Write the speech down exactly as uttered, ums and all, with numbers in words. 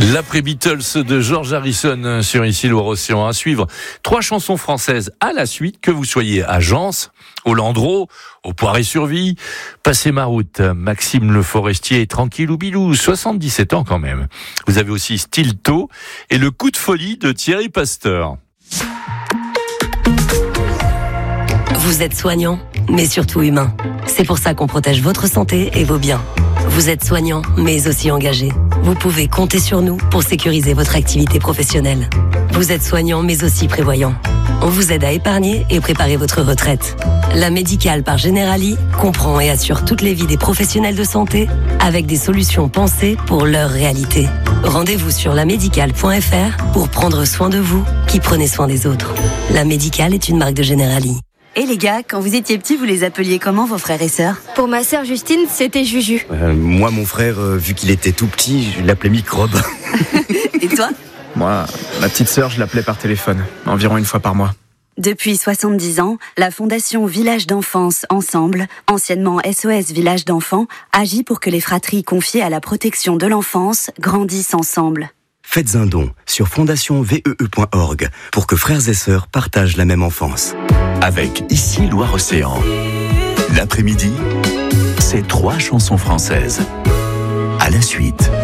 L'après-Beatles de George Harrison sur Ici Loire-Océan. À suivre, trois chansons françaises à la suite, que vous soyez à Gence, au Landreau, au Poiré-sur-Vie. Passez ma route, Maxime Le Forestier est tranquille ou bilou, soixante-dix-sept ans quand même. Vous avez aussi Stilto et le coup de folie de Thierry Pasteur. Vous êtes soignant, mais surtout humain. C'est pour ça qu'on protège votre santé et vos biens. Vous êtes soignant, mais aussi engagé. Vous pouvez compter sur nous pour sécuriser votre activité professionnelle. Vous êtes soignant, mais aussi prévoyant. On vous aide à épargner et préparer votre retraite. La Médicale par Generali comprend et assure toutes les vies des professionnels de santé avec des solutions pensées pour leur réalité. Rendez-vous sur la médicale point f r pour prendre soin de vous qui prenez soin des autres. La Médicale est une marque de Generali. Et les gars, quand vous étiez petits, vous les appeliez comment, vos frères et sœurs? Pour ma sœur Justine, c'était Juju. Euh, moi, mon frère, euh, vu qu'il était tout petit, je l'appelais Microbe. Et toi? Moi, ma petite sœur, je l'appelais par téléphone, environ une fois par mois. Depuis soixante-dix ans, la Fondation Village d'Enfance Ensemble, anciennement S O S Village d'Enfants, agit pour que les fratries confiées à la protection de l'enfance grandissent ensemble. Faites un don sur fondation vee point org pour que frères et sœurs partagent la même enfance. Avec Ici Loire-Océan. L'après-midi, c'est trois chansons françaises. À la suite.